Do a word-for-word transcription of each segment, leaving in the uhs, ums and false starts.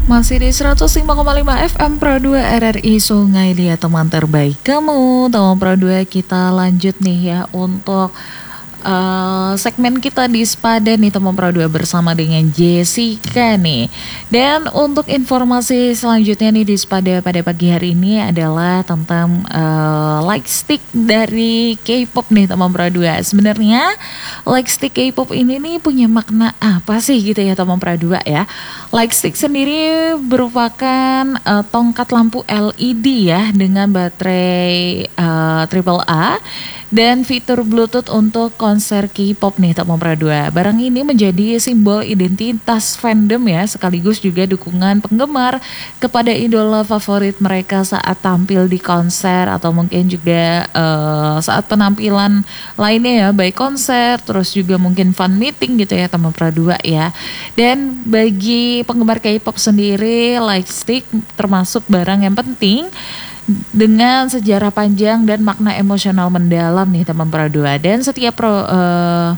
Masih di seratus lima koma lima F M Pro dua R R I Sungai Liat, teman terbaik kamu. Teman Pro dua, kita lanjut nih ya untuk uh, segmen kita di Spada nih teman Pro dua bersama dengan Jessica nih. Dan untuk informasi selanjutnya nih di Spada pada pagi hari ini adalah tentang uh, light stick dari K-pop nih teman Pro dua. Sebenarnya light stick K-pop ini nih punya makna apa sih gitu ya teman Pro dua ya. Light stick sendiri merupakan uh, tongkat lampu L E D ya dengan baterai uh, triple A dan fitur Bluetooth untuk konser K-pop nih teman Pro dua. Barang ini menjadi simbol identitas fandom ya, sekaligus juga dukungan penggemar kepada idola favorit mereka saat tampil di konser atau mungkin juga uh, saat penampilan lainnya ya, baik konser terus juga mungkin fan meeting gitu ya teman Pro dua ya. Dan bagi penggemar K-pop sendiri, light stick termasuk barang yang penting dengan sejarah panjang dan makna emosional mendalam nih teman Pro dua. Dan setiap pro, uh,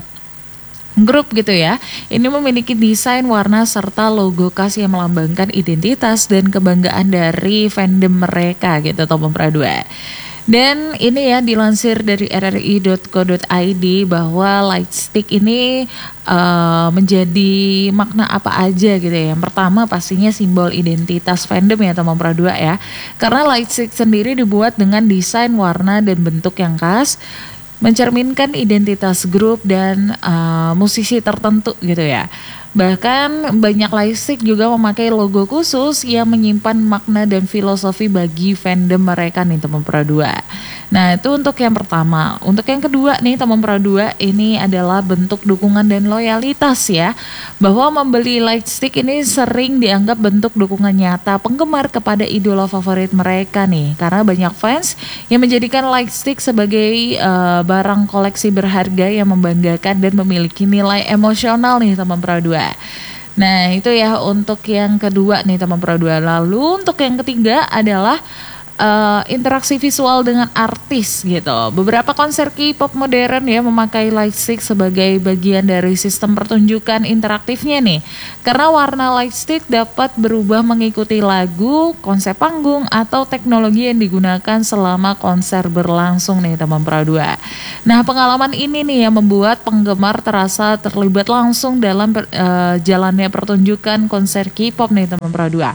grup gitu ya, ini memiliki desain, warna serta logo khas yang melambangkan identitas dan kebanggaan dari fandom mereka gitu teman Pro dua. Dan ini ya dilansir dari r r i dot co dot i d bahwa light stick ini uh, menjadi makna apa aja gitu ya. Yang pertama pastinya simbol identitas fandom ya teman Pro dua ya. Karena light stick sendiri dibuat dengan desain, warna dan bentuk yang khas, mencerminkan identitas grup dan uh, musisi tertentu gitu ya. Bahkan banyak light stick juga memakai logo khusus yang menyimpan makna dan filosofi bagi fandom mereka nih teman Pro dua. Nah itu untuk yang pertama. Untuk yang kedua nih teman Pro dua, ini adalah bentuk dukungan dan loyalitas ya. Bahwa membeli light stick ini sering dianggap bentuk dukungan nyata penggemar kepada idola favorit mereka nih. Karena banyak fans yang menjadikan light stick sebagai uh, barang koleksi berharga yang membanggakan dan memiliki nilai emosional nih teman Pro dua. Nah itu ya untuk yang kedua nih teman Pro dua. Lalu untuk yang ketiga adalah uh, interaksi visual dengan artis gitu. Beberapa konser K-pop modern ya memakai light stick sebagai bagian dari sistem pertunjukan interaktifnya nih. Karena warna light stick dapat berubah mengikuti lagu, konsep panggung atau teknologi yang digunakan selama konser berlangsung nih teman Pro dua. Nah pengalaman ini nih yang membuat penggemar terasa terlibat langsung dalam uh, jalannya pertunjukan konser K-pop nih teman Pro dua.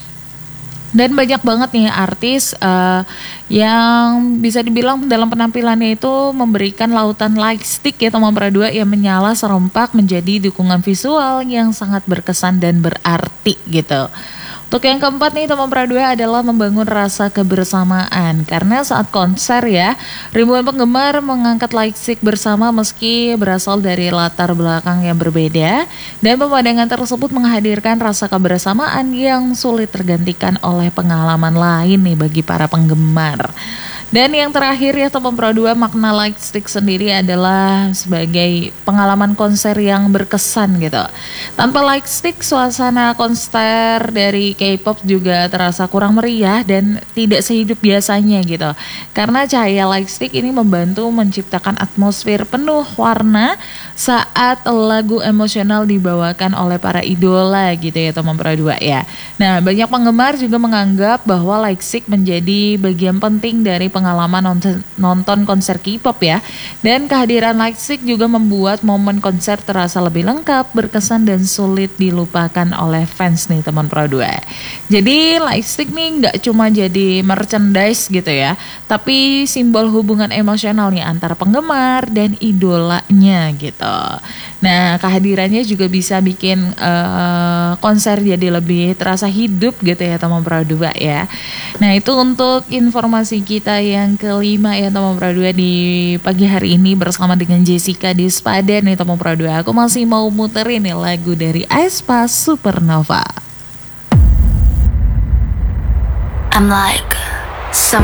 Dan banyak banget nih artis uh, yang bisa dibilang dalam penampilannya itu memberikan lautan light stick ya teman Pro dua yang menyala serempak menjadi dukungan visual yang sangat berkesan dan berarti gitu. Untuk yang keempat nih teman Pro dua adalah membangun rasa kebersamaan. Karena saat konser ya, ribuan penggemar mengangkat light stick bersama meski berasal dari latar belakang yang berbeda. Dan pemandangan tersebut menghadirkan rasa kebersamaan yang sulit tergantikan oleh pengalaman lain nih bagi para penggemar. Dan yang terakhir ya teman Pro dua, makna light stick sendiri adalah sebagai pengalaman konser yang berkesan gitu. Tanpa light stick, suasana konser dari K-pop juga terasa kurang meriah dan tidak sehidup biasanya gitu. Karena cahaya light stick ini membantu menciptakan atmosfer penuh warna saat lagu emosional dibawakan oleh para idola gitu ya teman Pro dua ya. Nah banyak penggemar juga menganggap bahwa light stick menjadi bagian penting dari pengalaman nonton, nonton konser K-pop ya. Dan kehadiran light stick juga membuat momen konser terasa lebih lengkap, berkesan dan sulit dilupakan oleh fans nih teman Pro dua. Jadi light stick nih nggak cuma jadi merchandise gitu ya, tapi simbol hubungan emosional nih antara penggemar dan idolanya gitu. Nah kehadirannya juga bisa bikin uh, konser jadi lebih terasa hidup gitu ya teman Pro dua ya. Nah itu untuk informasi kita yang kelima ya teman Pro dua di pagi hari ini bersama dengan Jessica di Spada nih teman Pro dua. Aku masih mau muterin nih lagu dari aespa Supernova. I'm like some